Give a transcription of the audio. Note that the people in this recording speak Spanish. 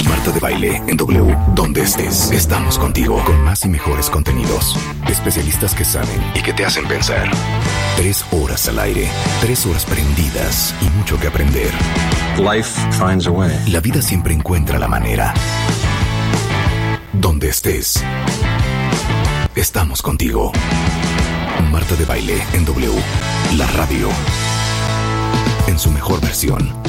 Marta de Baile en W. Donde estés, estamos contigo con más y mejores contenidos. Especialistas que saben y que te hacen pensar. 3 horas al aire, 3 horas prendidas y mucho que aprender. Life finds a way. La vida siempre encuentra la manera. Donde estés, estamos contigo. Marta de Baile en W. La radio en su mejor versión.